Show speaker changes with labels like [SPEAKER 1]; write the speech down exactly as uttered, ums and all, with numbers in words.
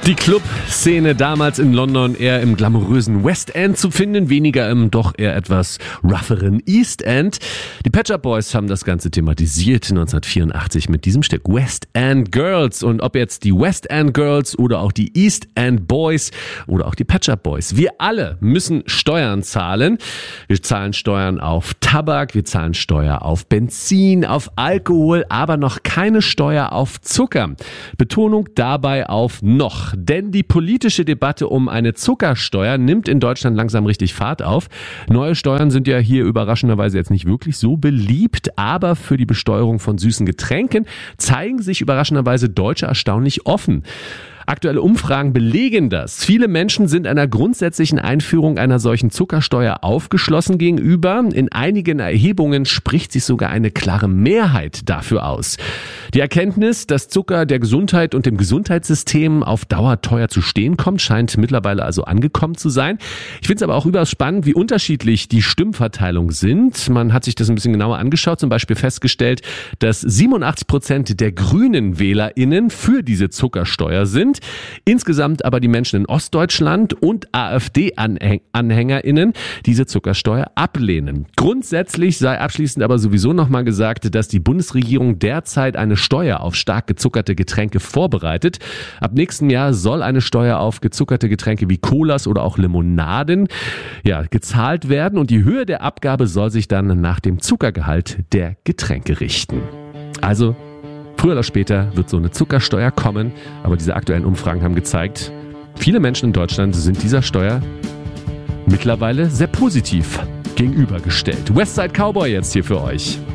[SPEAKER 1] Die Club-Szene damals in London eher im glamourösen West End zu finden, weniger im doch eher etwas rougheren East End. Die Pet Shop Boys haben das Ganze thematisiert neunzehnhundertvierundachtzig mit diesem Stück West End Girls. Und ob jetzt die West End Girls oder auch die East End Boys oder auch die Pet Shop Boys, wir alle müssen Steuern zahlen. Wir zahlen Steuern auf Tabak, wir zahlen Steuer auf Benzin, auf Alkohol, aber noch keine Steuer auf Zucker. Betonung dabei auf noch. Denn die politische Debatte um eine Zuckersteuer nimmt in Deutschland langsam richtig Fahrt auf. Neue Steuern sind ja hier überraschenderweise jetzt nicht wirklich so beliebt, aber für die Besteuerung von süßen Getränken zeigen sich überraschenderweise Deutsche erstaunlich offen. Aktuelle Umfragen belegen das. Viele Menschen sind einer grundsätzlichen Einführung einer solchen Zuckersteuer aufgeschlossen gegenüber. In einigen Erhebungen spricht sich sogar eine klare Mehrheit dafür aus. Die Erkenntnis, dass Zucker der Gesundheit und dem Gesundheitssystem auf Dauer teuer zu stehen kommt, scheint mittlerweile also angekommen zu sein. Ich finde es aber auch überaus spannend, wie unterschiedlich die Stimmverteilung sind. Man hat sich das ein bisschen genauer angeschaut, zum Beispiel festgestellt, dass siebenundachtzig Prozent der grünen WählerInnen für diese Zuckersteuer sind. Insgesamt aber die Menschen in Ostdeutschland und AfD-AnhängerInnen diese Zuckersteuer ablehnen. Grundsätzlich sei abschließend aber sowieso nochmal gesagt, dass die Bundesregierung derzeit eine Steuer auf stark gezuckerte Getränke vorbereitet. Ab nächsten Jahr soll eine Steuer auf gezuckerte Getränke wie Colas oder auch Limonaden ja, gezahlt werden und die Höhe der Abgabe soll sich dann nach dem Zuckergehalt der Getränke richten. Also früher oder später wird so eine Zuckersteuer kommen, aber diese aktuellen Umfragen haben gezeigt, viele Menschen in Deutschland sind dieser Steuer mittlerweile sehr positiv gegenübergestellt. Westside Cowboy jetzt hier für euch.